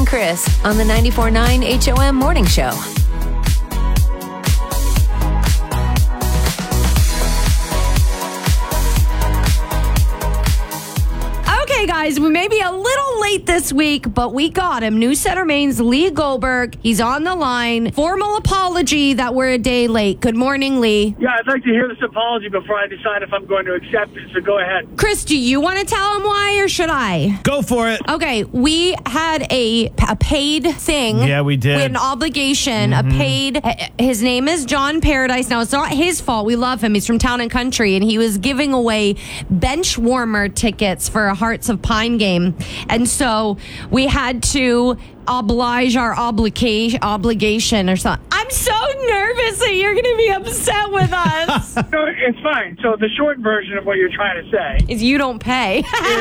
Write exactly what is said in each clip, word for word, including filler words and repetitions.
and Chris on the ninety-four point nine H O M Morning Show. Okay, guys, we may be a little late this week, but we got him. New Center Maine's Lee Goldberg. He's on the line. Formal apology that we're a day late. Good morning, Lee. Yeah, I'd like to hear this apology before I decide if I'm going to accept it, so go ahead. Chris, do you want to tell him why, or should I? Go for it. Okay, we had a, a paid thing. Yeah, we did. We had an obligation, Mm-hmm. a paid. His name is John Paradise. Now, it's not his fault. We love him. He's from Town and Country, and he was giving away bench warmer tickets for a Hearts of Pine game. And so we had to oblige our obligation obligation or something. I'm so nervous that you're going to be upset with us. No, it's fine. So the short version of what you're trying to say Is you don't pay. is,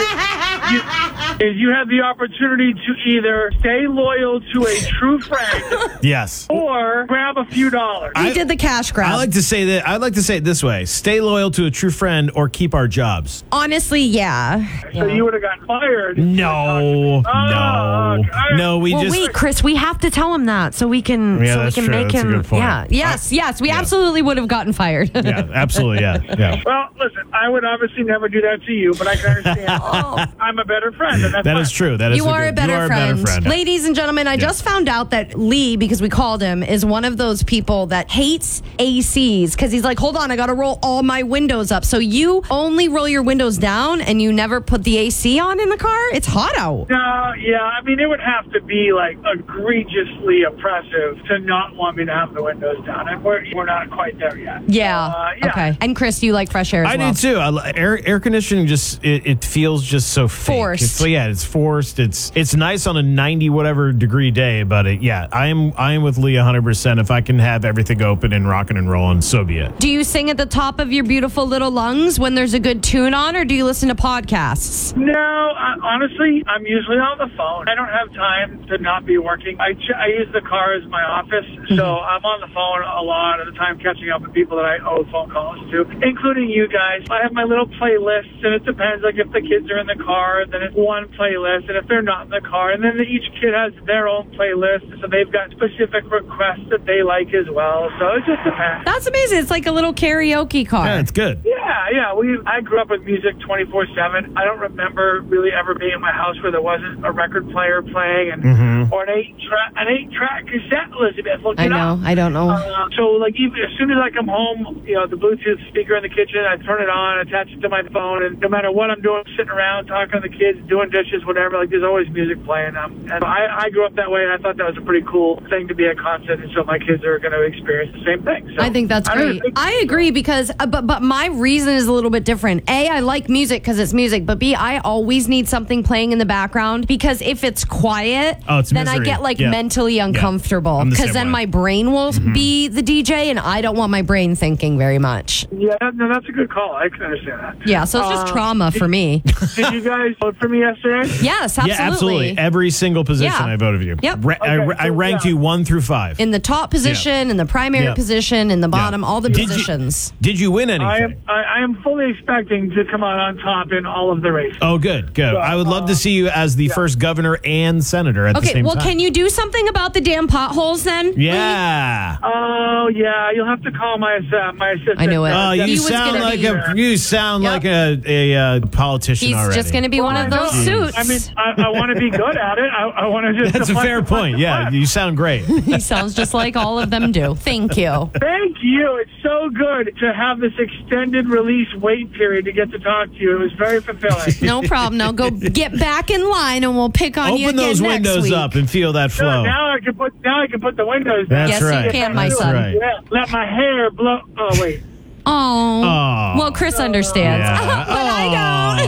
you, is you have the opportunity to either stay loyal to a true friend Yes. or grab a few dollars. We I- did the cash grab. I like to say that. I like to say it this way: stay loyal to a true friend or keep our jobs. Honestly, yeah. So you would have gotten fired. No, Oh, no, okay. no. We Well, just. wait, Chris, we have to tell him that so we can Yeah, so we that's can true. make That's a him good point. Yeah. Yes, yes, we yeah. absolutely would have gotten fired. Yeah, absolutely. Yeah, yeah. Well, listen, I would obviously never do that to you, but I can understand. I'm a better friend, and that's That fine. is true. That is. You are, good, a better, you are friend. a better friend. Ladies and gentlemen, I just found out that Lee, because we called him, is one of those people that hates A Cs because he's like, hold on, I got to roll all my windows up. So you only roll your windows down and you never put the A C on in the car? It's hot out. No, yeah, I mean, it would have to be, like, egregiously oppressive to not want me to have the windows down, and we're, we're not quite there yet. Yeah. Uh, yeah. Okay. And Chris, you like fresh air as I well? do too. I, li- air air conditioning just it, it feels just so fake. Forced. It's, yeah, it's forced. It's it's nice on a ninety whatever degree day, but it, yeah, I am I am with Lee one hundred percent. If I can have everything open and rocking and rolling, so be it. Do you sing at the top of your beautiful little lungs when there's a good tune on, or do you listen to podcasts? No, I, honestly, I'm usually on the phone. I don't have time to not be working. I, ch- I use the car as my office, so I'm on the phone a lot of the time catching up with people that I owe phone calls to, including you guys. I have my little playlists, and it depends. Like, if the kids are in the car, then it's one playlist, and if they're not in the car, and then each kid has their own playlist, so they've got specific requests that they like as well, so it just depends. That's amazing. It's like a little karaoke car. Yeah, it's good. Yeah, yeah. We I grew up with music twenty-four seven. I don't remember really ever being in my house where there wasn't a record player playing and Mm-hmm. or an eight track an eight track cassette. Elizabeth, look I it know. up. I don't know. Uh, so like even as soon as I come home, you know, the Bluetooth speaker in the kitchen, I turn it on, attach it to my phone, and no matter what I'm doing, sitting around talking to the kids, doing dishes, whatever, like there's always music playing. Um, and I, I grew up that way, and I thought that was a pretty cool thing to be at concert, and so my kids are going to experience the same thing. So I think that's I don't great. think- I agree because, uh, but but my reason is a little bit different. A, I like music because it's music, but B, I always need something playing in the background because if it's quiet, Oh, it's then I misery. get like Yeah. mentally uncomfortable I'm the because same then way. my brain will Mm-hmm. be the D J, and I don't want my brain thinking very much. Yeah, no, that's a good call. I can understand that. Yeah, so it's just Uh, trauma for me. Did you guys vote for me yesterday? Yes, absolutely. Yeah, absolutely. Every single position Yeah. I voted for you. Yep. Ra- I, Okay, I so, ranked yeah. you one through five. In the top position, in the primary Yeah. position, in the bottom, all the Did you- positions. Did you win anything? I am. I, I am fully expecting to come out on top in all of the races. Oh, good, good. I would love to see you as the first governor and senator at the Okay, same well, time. can you do something about the damn potholes then? Yeah. Oh yeah, you'll have to call my uh, my assistant. I knew it. Oh, Uh, you He was sound gonna like be- a you sound Yep. like a a, uh politician He's already. just going to be one of those I know. suits. I mean, I, I want to be good at it. I, I want to just. That's a deflect, fair deflect, point. Yeah, deflect. you sound great. he sounds just like all of them do. Thank you. Thank you. It's so good to have this extended release wait period to get to talk to you. It was very fulfilling. No problem. Now go get back in line and we'll pick on you Open again those next windows week. up and feel that So flow. now I can put now I can put the windows down. That's Yes, right. you can, my That's son. right. Yeah, let my hair blow. Oh wait. Oh. Oh. Well, Chris understands. Yeah. but I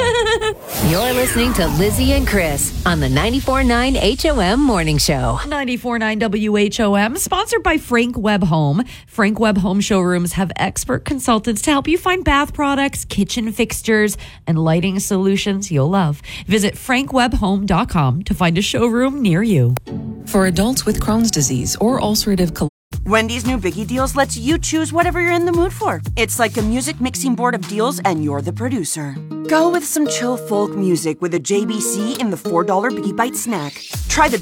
don't. You're listening to Lizzie and Chris on the ninety-four point nine H O M Morning Show. ninety-four point nine W H O M, sponsored by Frank Webb Home. Frank Webb Home showrooms have expert consultants to help you find bath products, kitchen fixtures, and lighting solutions you'll love. Visit frank webb home dot com to find a showroom near you. For adults with Crohn's disease or ulcerative colitis. Wendy's new Biggie Deals lets you choose whatever you're in the mood for. It's like a music mixing board of deals, and you're the producer. Go with some chill folk music with a J B C in the four dollar Biggie Bite snack. Try the